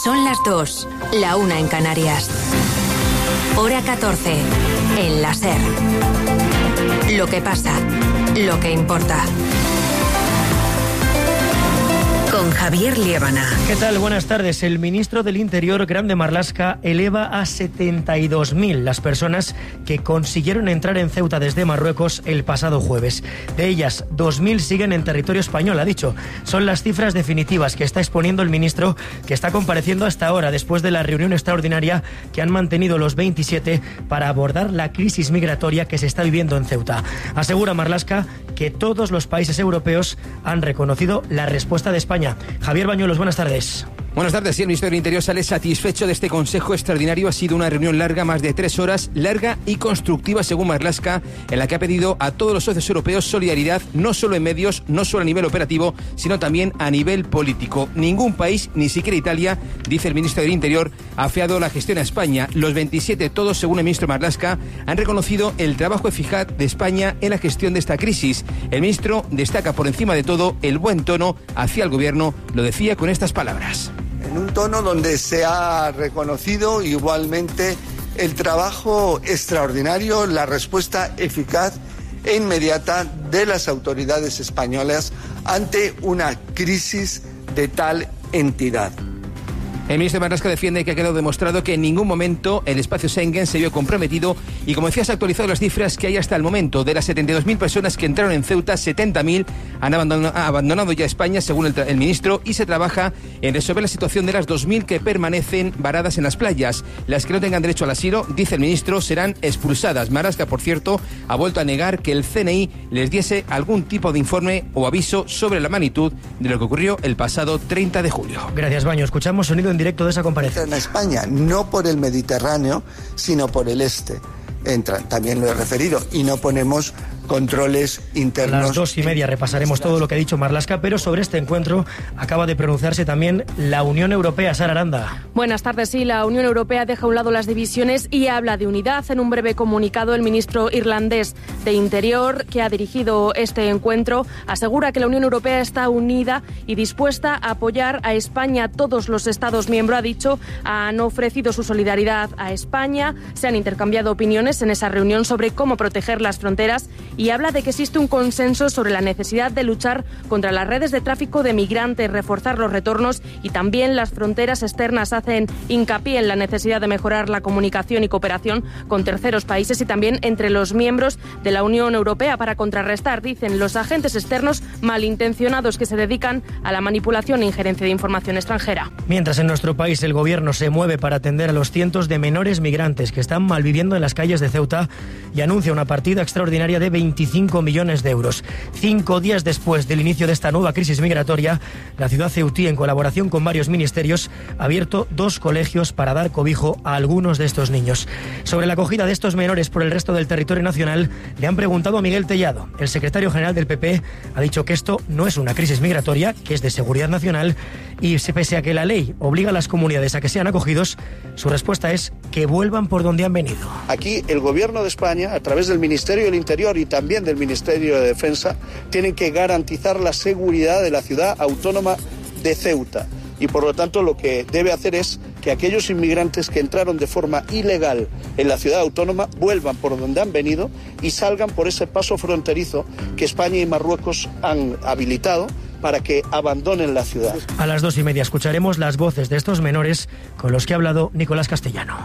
Son las 2, la 1 en Canarias. Hora 14, en la SER. Lo que pasa, lo que importa. Con Javier Liébana. ¿Qué tal? Buenas tardes. El ministro del Interior, Grande Marlaska, eleva a 72.000 las personas que consiguieron entrar en Ceuta desde Marruecos el pasado jueves. De ellas, 2.000 siguen en territorio español, ha dicho. Son las cifras definitivas que está exponiendo el ministro, que está compareciendo hasta ahora, después de la reunión extraordinaria que han mantenido los 27 para abordar la crisis migratoria que se está viviendo en Ceuta. Asegura Marlaska que todos los países europeos han reconocido la respuesta de España. Javier Bañuelos, buenas tardes. Buenas tardes. Sí, el Ministerio del Interior sale satisfecho de este Consejo Extraordinario. Ha sido una reunión larga, más de 3 horas, larga y constructiva, según Marlaska, en la que ha pedido a todos los socios europeos solidaridad, no solo en medios, no solo a nivel operativo, sino también a nivel político. Ningún país, ni siquiera Italia, dice el Ministro del Interior, ha afeado la gestión a España. Los 27, todos, según el ministro Marlaska, han reconocido el trabajo eficaz de España en la gestión de esta crisis. El ministro destaca por encima de todo el buen tono hacia el gobierno. Lo decía con estas palabras. En un tono donde se ha reconocido igualmente el trabajo extraordinario, la respuesta eficaz e inmediata de las autoridades españolas ante una crisis de tal entidad. El ministro Marlaska defiende que ha quedado demostrado que en ningún momento el espacio Schengen se vio comprometido y, como decía, se han actualizado las cifras que hay hasta el momento. De las 72.000 personas que entraron en Ceuta, 70.000 han abandonado ya España, según el ministro, y se trabaja en resolver la situación de las 2.000 que permanecen varadas en las playas. Las que no tengan derecho al asilo, dice el ministro, serán expulsadas. Marlaska, por cierto, ha vuelto a negar que el CNI les diese algún tipo de informe o aviso sobre la magnitud de lo que ocurrió el pasado 30 de julio. Gracias, Baño. Escuchamos sonido en directo de esa comparecencia. En España, no por el Mediterráneo, sino por el este. Entran, también lo he referido, y no ponemos controles internos. A las 2:30 repasaremos todo lo que ha dicho Marlaska, pero sobre este encuentro acaba de pronunciarse también la Unión Europea. Sara Aranda. Buenas tardes. Sí, la Unión Europea deja a un lado las divisiones y habla de unidad. En un breve comunicado, el ministro irlandés de Interior, que ha dirigido este encuentro, asegura que la Unión Europea está unida y dispuesta a apoyar a España. Todos los Estados miembros, ha dicho, han ofrecido su solidaridad a España. Se han intercambiado opiniones en esa reunión sobre cómo proteger las fronteras y habla de que existe un consenso sobre la necesidad de luchar contra las redes de tráfico de migrantes, reforzar los retornos y también las fronteras externas. Hacen hincapié en la necesidad de mejorar la comunicación y cooperación con terceros países y también entre los miembros de la Unión Europea para contrarrestar, dicen, los agentes externos malintencionados que se dedican a la manipulación e injerencia de información extranjera. Mientras en nuestro país el gobierno se mueve para atender a los cientos de menores migrantes que están malviviendo en las calles de Ceuta y anuncia una partida extraordinaria de 25 millones de euros. 5 días después del inicio de esta nueva crisis migratoria, la ciudad ceutí, en colaboración con varios ministerios, ha abierto 2 colegios para dar cobijo a algunos de estos niños. Sobre la acogida de estos menores por el resto del territorio nacional, le han preguntado a Miguel Tellado. El secretario general del PP ha dicho que esto no es una crisis migratoria, que es de seguridad nacional, y pese a que la ley obliga a las comunidades a que sean acogidos, su respuesta es que vuelvan por donde han venido. Aquí el gobierno de España, a través del Ministerio del Interior y también del Ministerio de Defensa, tienen que garantizar la seguridad de la ciudad autónoma de Ceuta. Y por lo tanto lo que debe hacer es que aquellos inmigrantes que entraron de forma ilegal en la ciudad autónoma vuelvan por donde han venido y salgan por ese paso fronterizo que España y Marruecos han habilitado para que abandonen la ciudad. A las 2:30 escucharemos las voces de estos menores con los que ha hablado Nicolás Castellano.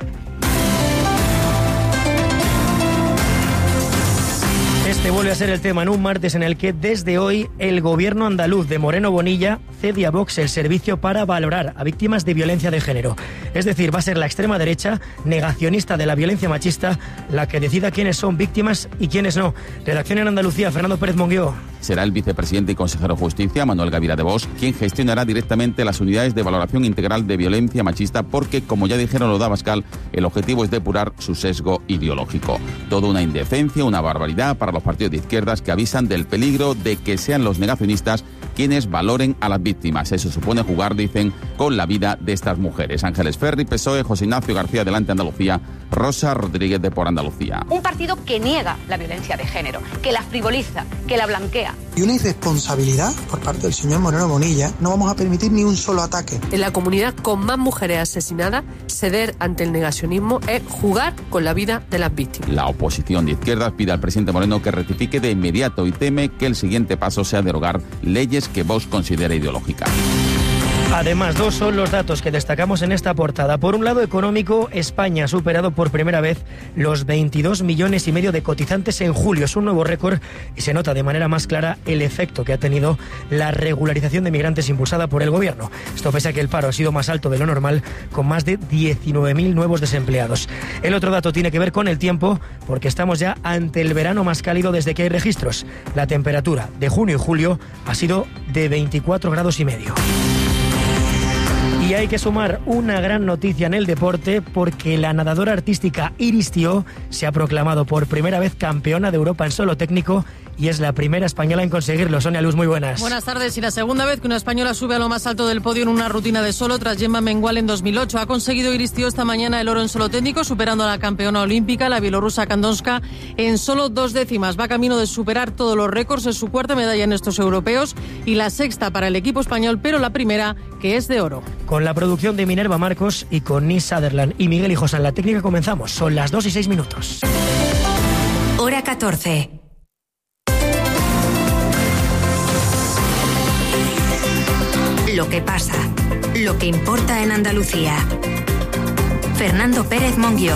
Este vuelve a ser el tema en un martes en el que desde hoy el gobierno andaluz de Moreno Bonilla cede a Vox el servicio para valorar a víctimas de violencia de género. Es decir, va a ser la extrema derecha, negacionista de la violencia machista, la que decida quiénes son víctimas y quiénes no. Redacción en Andalucía, Fernando Pérez Monguió. Será el vicepresidente y consejero de Justicia, Manuel Gavira de Vox, quien gestionará directamente las unidades de valoración integral de violencia machista porque, como ya dijeron los de Abascal, el objetivo es depurar su sesgo ideológico. Toda una indecencia, una barbaridad para los partidos de izquierdas que avisan del peligro de que sean los negacionistas quienes valoren a las víctimas. Eso supone jugar, dicen, con la vida de estas mujeres. Ángeles Ferri, PSOE, José Ignacio García, Adelante Andalucía, Rosa Rodríguez de Por Andalucía. Un partido que niega la violencia de género, que la frivoliza, que la blanquea. y una irresponsabilidad por parte del señor Moreno Bonilla. No vamos a permitir ni un solo ataque. En la comunidad con más mujeres asesinadas, ceder ante el negacionismo es jugar con la vida de las víctimas. La oposición de izquierdas pide al presidente Moreno que rectifique de inmediato y teme que el siguiente paso sea derogar leyes que Vox considera ideológicas. Además, dos son los datos que destacamos en esta portada. Por un lado, económico, España ha superado por primera vez los 22,5 millones de cotizantes en julio. Es un nuevo récord y se nota de manera más clara el efecto que ha tenido la regularización de migrantes impulsada por el gobierno. Esto pese a que el paro ha sido más alto de lo normal, con más de 19.000 nuevos desempleados. El otro dato tiene que ver con el tiempo, porque estamos ya ante el verano más cálido desde que hay registros. La temperatura de junio y julio ha sido de 24,5 grados. Y hay que sumar una gran noticia en el deporte, porque la nadadora artística Iris Tió se ha proclamado por primera vez campeona de Europa en solo técnico y es la primera española en conseguirlo. Sonia Luz, muy buenas. Buenas tardes. Y la segunda vez que una española sube a lo más alto del podio en una rutina de solo tras Gemma Mengual en 2008. Ha conseguido Iris Tió esta mañana el oro en solo técnico, superando a la campeona olímpica, la bielorrusa Kandonska, en solo 2 décimas. Va camino de superar todos los récords. Es su cuarta medalla en estos europeos y la sexta para el equipo español, pero la primera que es de oro. Con la producción de Minerva Marcos y con Nis Sutherland y Miguel Hijos en la técnica comenzamos. Son las 2:06. Hora 14. Lo que pasa, lo que importa en Andalucía. Fernando Pérez Monguió.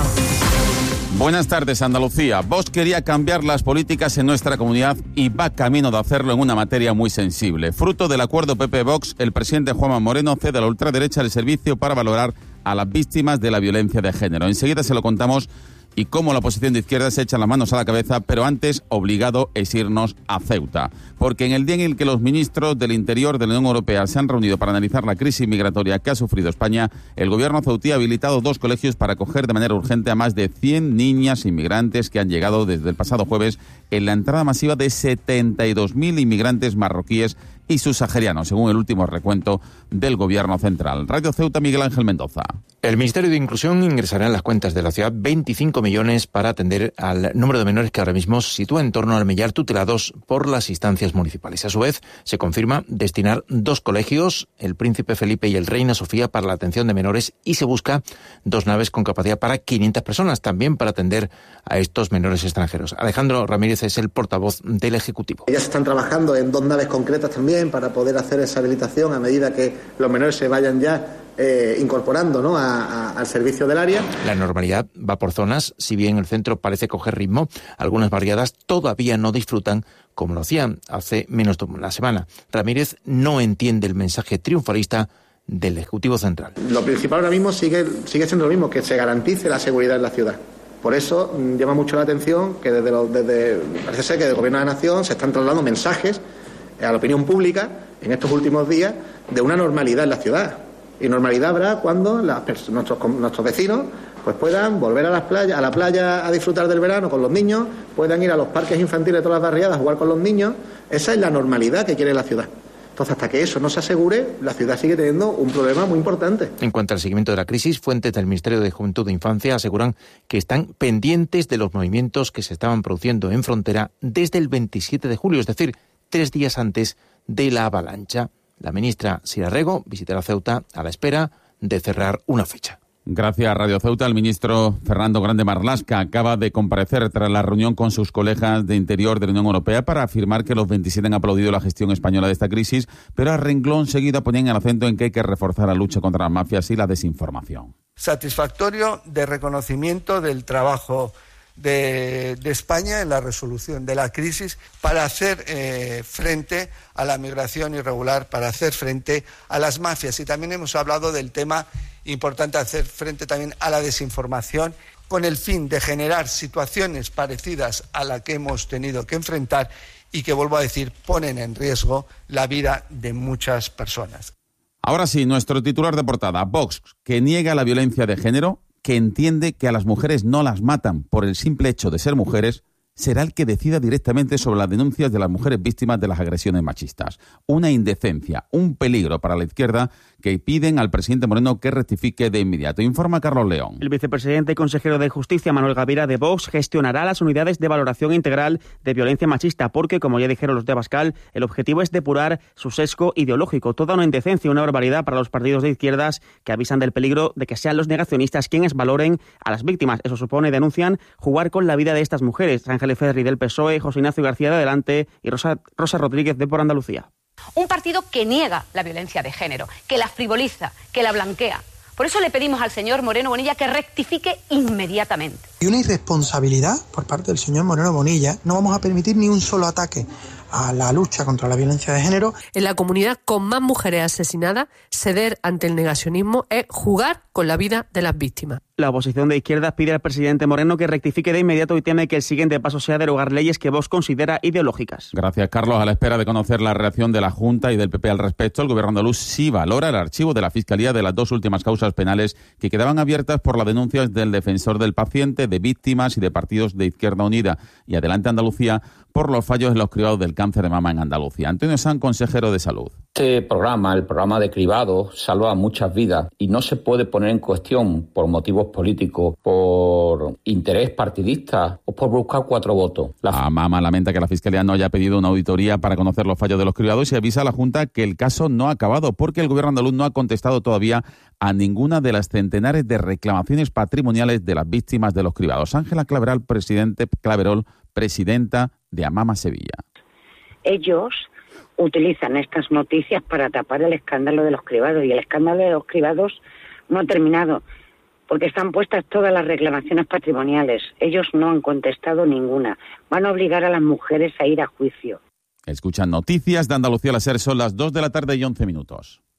Buenas tardes, Andalucía. Vox quería cambiar las políticas en nuestra comunidad y va camino de hacerlo en una materia muy sensible. Fruto del acuerdo PP-Vox, el presidente Juanma Moreno cede a la ultraderecha el servicio para valorar a las víctimas de la violencia de género. Enseguida se lo contamos y cómo la oposición de izquierda se echa las manos a la cabeza, pero antes obligado es irnos a Ceuta. Porque en el día en el que los ministros del Interior de la Unión Europea se han reunido para analizar la crisis migratoria que ha sufrido España, el gobierno ceutí ha habilitado 2 colegios para acoger de manera urgente a más de 100 niñas inmigrantes que han llegado desde el pasado jueves en la entrada masiva de 72.000 inmigrantes marroquíes y subsaharianos, según el último recuento del Gobierno central. Radio Ceuta, Miguel Ángel Mendoza. El Ministerio de Inclusión ingresará en las cuentas de la ciudad 25 millones para atender al número de menores que ahora mismo se sitúa en torno al millar tutelados por las instancias municipales. A su vez, se confirma destinar 2 colegios, el Príncipe Felipe y el Reina Sofía, para la atención de menores, y se busca 2 naves con capacidad para 500 personas, también para atender a estos menores extranjeros. Alejandro Ramírez es el portavoz del Ejecutivo. Ya se están trabajando en 2 naves concretas también para poder hacer esa habilitación a medida que los menores se vayan ya incorporando, ¿no?, al servicio del área. La normalidad va por zonas. Si bien el centro parece coger ritmo, algunas barriadas todavía no disfrutan como lo hacían hace menos de una semana. Ramírez no entiende el mensaje triunfalista del Ejecutivo Central. Lo principal ahora mismo sigue siendo lo mismo, que se garantice la seguridad en la ciudad. Por eso llama mucho la atención que parece ser que del Gobierno de la Nación se están trasladando mensajes a la opinión pública en estos últimos días de una normalidad en la ciudad. Y normalidad habrá cuando nuestros vecinos pues puedan volver a la playa a disfrutar del verano con los niños, puedan ir a los parques infantiles de todas las barriadas a jugar con los niños. Esa es la normalidad que quiere la ciudad. Entonces, hasta que eso no se asegure, la ciudad sigue teniendo un problema muy importante. En cuanto al seguimiento de la crisis, fuentes del Ministerio de Juventud e Infancia aseguran que están pendientes de los movimientos que se estaban produciendo en frontera desde el 27 de julio, es decir, 3 días antes de la avalancha. La ministra Sira Rego visitará Ceuta a la espera de cerrar una fecha. Gracias, Radio Ceuta. El ministro Fernando Grande Marlaska acaba de comparecer tras la reunión con sus colegas de Interior de la Unión Europea para afirmar que los 27 han aplaudido la gestión española de esta crisis, pero a renglón seguido ponían el acento en que hay que reforzar la lucha contra las mafias y la desinformación. Satisfactorio de reconocimiento del trabajo de España en la resolución de la crisis para hacer frente a la migración irregular, para hacer frente a las mafias. Y también hemos hablado del tema importante, hacer frente también a la desinformación, con el fin de generar situaciones parecidas a la que hemos tenido que enfrentar y que, vuelvo a decir, ponen en riesgo la vida de muchas personas. Ahora sí, nuestro titular de portada, Vox, que niega la violencia de género, que entiende que a las mujeres no las matan por el simple hecho de ser mujeres será el que decida directamente sobre las denuncias de las mujeres víctimas de las agresiones machistas. Una indecencia, un peligro para la izquierda que piden al presidente Moreno que rectifique de inmediato. Informa Carlos León. El vicepresidente y consejero de Justicia, Manuel Gavira, de Vox, gestionará las unidades de valoración integral de violencia machista porque, como ya dijeron los de Abascal, el objetivo es depurar su sesgo ideológico. Toda una indecencia, una barbaridad para los partidos de izquierdas que avisan del peligro de que sean los negacionistas quienes valoren a las víctimas. Eso supone, denuncian, jugar con la vida de estas mujeres. Ángeles Ferri del PSOE, José Ignacio García de Adelante y Rosa Rodríguez de Por Andalucía. Un partido que niega la violencia de género, que la frivoliza, que la blanquea. Por eso le pedimos al señor Moreno Bonilla que rectifique inmediatamente. Y una irresponsabilidad por parte del señor Moreno Bonilla. No vamos a permitir ni un solo ataque a la lucha contra la violencia de género. En la comunidad con más mujeres asesinadas, ceder ante el negacionismo es jugar con la vida de las víctimas. La oposición de izquierdas pide al presidente Moreno que rectifique de inmediato y teme que el siguiente paso sea derogar leyes que Vox considera ideológicas. Gracias, Carlos. A la espera de conocer la reacción de la Junta y del PP al respecto, el Gobierno andaluz sí valora el archivo de la Fiscalía de las dos últimas causas penales que quedaban abiertas por las denuncias del defensor del paciente, de víctimas y de partidos de Izquierda Unida. Y Adelante Andalucía por los fallos en los cribados del cáncer de mama en Andalucía. Antonio Sanz, consejero de Salud. Este programa, el programa de cribados, salva muchas vidas y no se puede poner en cuestión por motivos políticos, por interés partidista o por buscar 4 votos. La mama lamenta que la Fiscalía no haya pedido una auditoría para conocer los fallos de los cribados y avisa a la Junta que el caso no ha acabado porque el Gobierno andaluz no ha contestado todavía a ninguna de las centenares de reclamaciones patrimoniales de las víctimas de los cribados. Ángela Claverol, presidenta de Amama Sevilla. Ellos utilizan estas noticias para tapar el escándalo de los cribados y el escándalo de los cribados no ha terminado porque están puestas todas las reclamaciones patrimoniales. Ellos no han contestado ninguna. Van a obligar a las mujeres a ir a juicio. Escuchan Noticias de Andalucía. La SER, son las 2 de la tarde y 11 minutos.